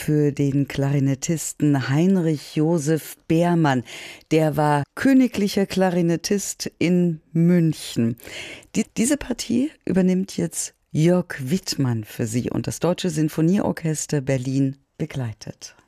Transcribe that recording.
für den Klarinettisten Heinrich Josef Beermann. Der war königlicher Klarinettist in München. Diese Partie übernimmt jetzt Jörg Wittmann für Sie und das Deutsche Sinfonieorchester Berlin begleitet.